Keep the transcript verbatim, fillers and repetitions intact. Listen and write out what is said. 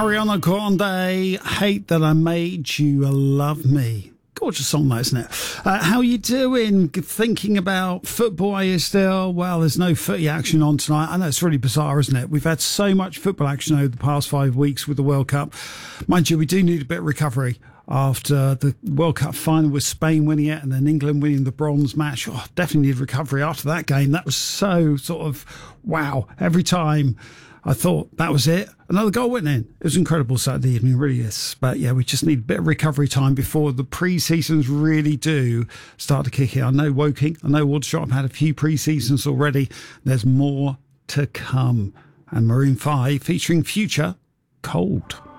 Ariana Grande, Hate That I Made You Love Me. Gorgeous song, that, isn't it? Uh, how you doing? Thinking about football, are you still? Well, there's no footy action on tonight. I know it's really bizarre, isn't it? We've had so much football action over the past five weeks with the World Cup. Mind you, we do need a bit of recovery after the World Cup final with Spain winning it and then England winning the bronze match. Oh, definitely need recovery after that game. That was so sort of, wow. Every time I thought that was it, another goal went in. It was incredible Saturday evening, really is. But yeah, we just need a bit of recovery time before the pre-seasons really do start to kick in. I know Woking, I know Aldershot have had a few pre-seasons already. There's more to come. And Maroon five featuring Future, Cold.